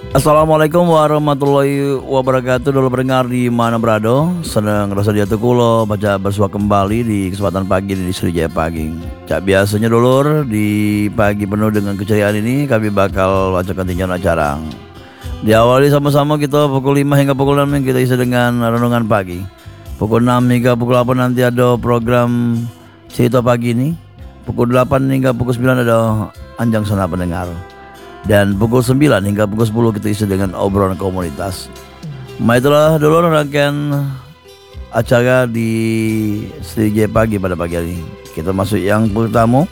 Assalamualaikum warahmatullahi wabarakatuh. Dulu pendengar di mana berada, senang rasa dia kulo baca bersua kembali di kesempatan pagi di Sriwijaya Pagi. Cak biasanya dulur di pagi penuh dengan keceriaan ini kami bakal bacakan tinjauan acara. Diawali sama-sama kita pukul 5 hingga pukul 6 yang kita isi dengan renungan pagi. Pukul 6 hingga pukul 8 nanti ada program cerita pagi ini. Pukul 8 hingga pukul 9 ada anjang sana pendengar. Dan pukul 9 hingga pukul 10 kita isi dengan obrolan komunitas. Itulah dulu rangkaian acara di Sriwijaya Pagi pada pagi hari ini. Kita masuk yang pertama,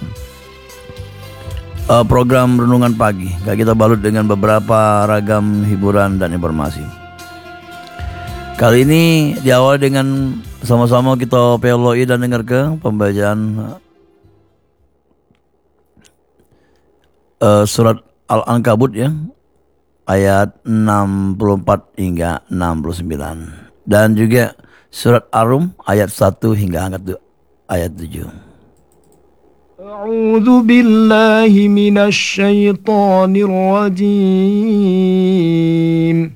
program renungan pagi. Kita balut dengan beberapa ragam hiburan dan informasi. Kali ini diawali dengan sama-sama kita peloi dan dengar ke pembacaan surat Al-Ankabut ya, ayat 64 hingga 69, dan juga surat Ar-Rum ayat 1 hingga ayat 7. A'udzu billahi minasy syaithanir rajim.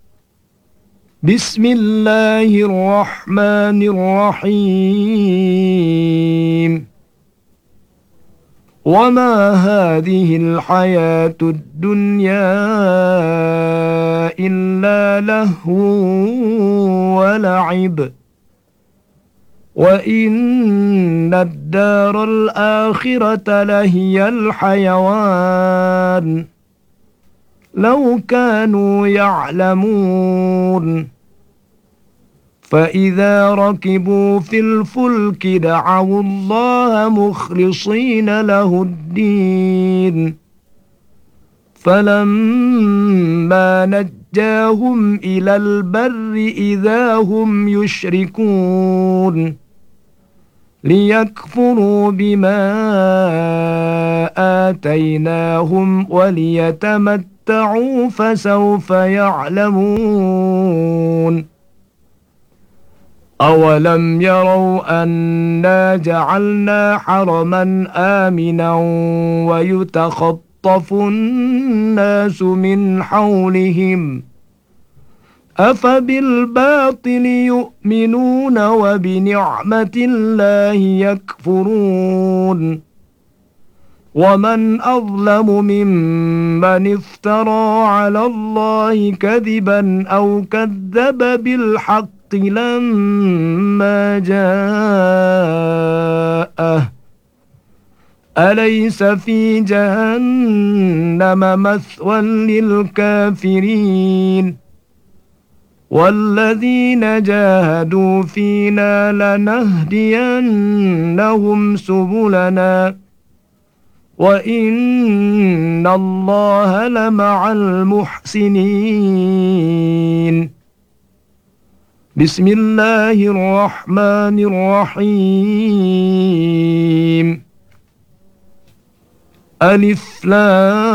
Bismillahirrahmanirrahim. وَمَا هَذِهِ الْحَيَاةُ الدُّنْيَا إِلَّا لَهْوٌ وَلَعِبٌ وَإِنَّ الدَّارَ الْآخِرَةَ لَهِيَ الْحَيَوَانُ لَوْ كَانُوا يَعْلَمُونَ فَإِذَا رَكِبُوا فِي الْفُلْكِ دَعَوُا اللَّهَ مُخْلِصِينَ لَهُ الدِّينَ فَلَمَّا نَجَّاهُمْ إِلَى الْبَرِّ إِذَا هُمْ يُشْرِكُونَ لِيَكْفُرُوا بِمَا آتَيْنَاهُمْ وَلِيَتَمَتَّعُوا فَسَوْفَ يَعْلَمُونَ أَوَلَمْ يَرَوْا أَنَّا جَعَلْنَا حَرَمًا آمِنًا وَيُتَخَطَّفُ النَّاسُ مِنْ حَوْلِهِمْ أَفَبِالْبَاطِلِ يُؤْمِنُونَ وَبِنِعْمَةِ اللَّهِ يَكْفُرُونَ وَمَنْ أَظْلَمُ مِمَّنِ افْتَرَى عَلَى اللَّهِ كَذِبًا أَوْ كَذَّبَ بِالْحَقِّ لما جاءه أليس في جهنم مثوى للكافرين والذين جاهدوا فينا لنهدينهم سبلنا وإن الله لمع المحسنين بسم الله الرحمن الرحيم ألف لام